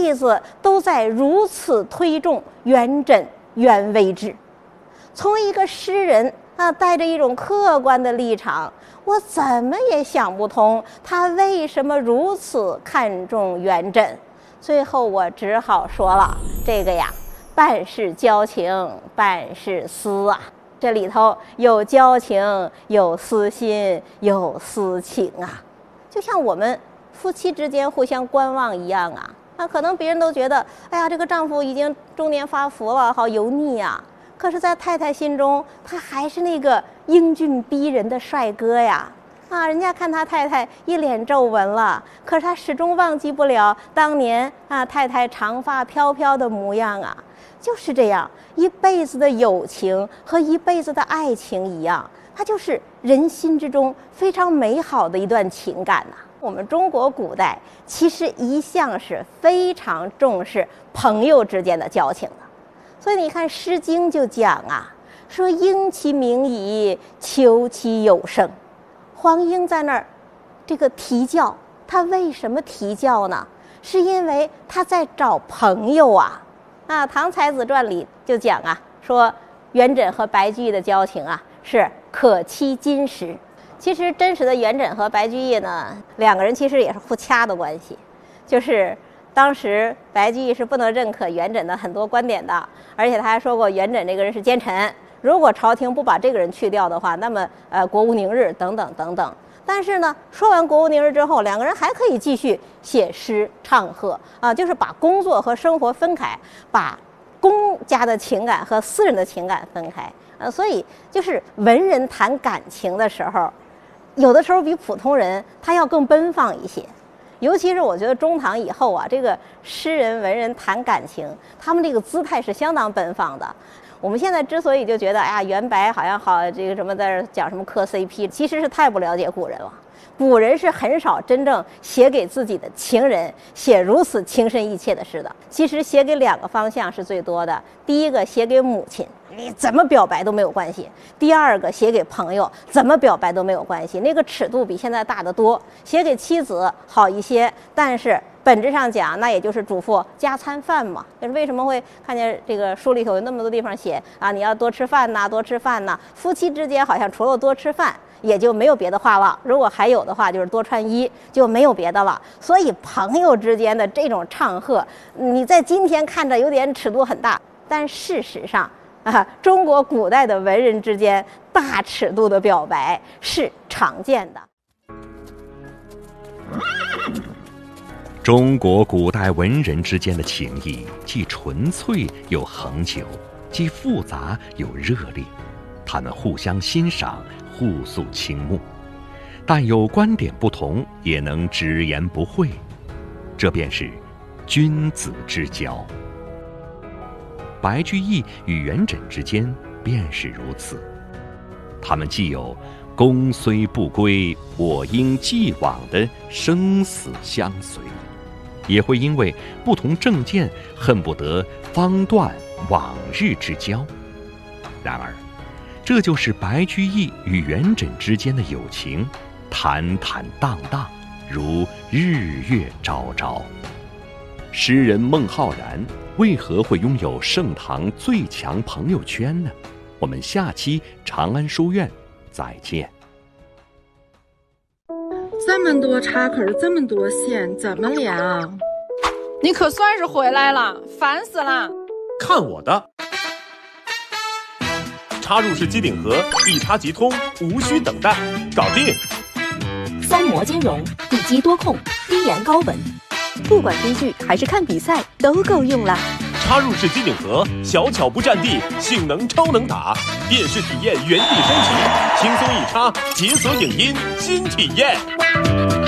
辈子都在如此推重元稹元微之。从一个诗人带着一种客观的立场，我怎么也想不通他为什么如此看重元稹。最后我只好说了，这个呀，半是交情，半是私啊。这里头有交情，有私心，有私情啊。就像我们夫妻之间互相观望一样啊。可能别人都觉得，哎呀，这个丈夫已经中年发福了，好油腻啊。可是在太太心中，他还是那个英俊逼人的帅哥呀。人家看他太太一脸皱纹了，可是他始终忘记不了当年太太长发飘飘的模样啊。就是这样，一辈子的友情和一辈子的爱情一样，它就是人心之中非常美好的一段情感呐。我们中国古代其实一向是非常重视朋友之间的交情的。所以你看《诗经》就讲说鹰其鸣矣，求其有声。黄莺在那儿这个啼叫，他为什么啼叫呢？是因为他在找朋友啊。唐才子传里就讲说元稹和白居易的交情是可期金石。其实真实的元稹和白居易呢，两个人其实也是互掐的关系，就是当时白居易是不能认可元稹的很多观点的，而且他还说过元稹这个人是奸臣，如果朝廷不把这个人去掉的话，那么国无宁日等等等等。但是呢，说完国无宁日之后，两个人还可以继续写诗唱和就是把工作和生活分开，把公家的情感和私人的情感分开所以就是文人谈感情的时候，有的时候比普通人他要更奔放一些。尤其是我觉得中唐以后这个诗人文人谈感情，他们这个姿态是相当奔放的。我们现在之所以就觉得元白好像好这个什么在讲什么磕 CP， 其实是太不了解古人了。古人是很少真正写给自己的情人写如此情深意切的诗的。其实写给两个方向是最多的，第一个写给母亲，你怎么表白都没有关系；第二个写给朋友，怎么表白都没有关系，那个尺度比现在大得多。写给妻子好一些，但是本质上讲，那也就是嘱咐加餐饭嘛。就是为什么会看见这个书里头有那么多地方写你要多吃饭呐，多吃饭呐。夫妻之间好像除了多吃饭，也就没有别的话了。如果还有的话，就是多穿衣，就没有别的了。所以朋友之间的这种唱和，你在今天看着有点尺度很大，但事实上中国古代的文人之间大尺度的表白是常见的。 中国古代文人之间的情谊既纯粹又恒久，既复杂又热烈，他们互相欣赏，互诉倾慕，但有观点不同也能直言不讳，这便是君子之交。白居易与元稹之间便是如此，他们既有公虽不归，我应既往的生死相随，也会因为不同政见恨不得方断往日之交。然而这就是白居易与元稹之间的友情，坦坦荡荡，如日月昭昭。诗人孟浩然为何会拥有盛唐最强朋友圈呢？我们下期长安书院再见。 这么多插口，这么多线，怎么量？ 你可算是回来了，烦死了！ 看我的！插入式机顶盒，一插即通，无需等待，搞定。 3模兼容，地基多控，低延高稳，不管追剧还是看比赛都够用了。 插入式机顶盒，小巧不占地，性能超能打，电视体验原地升级，轻松一插，解锁影音新体验。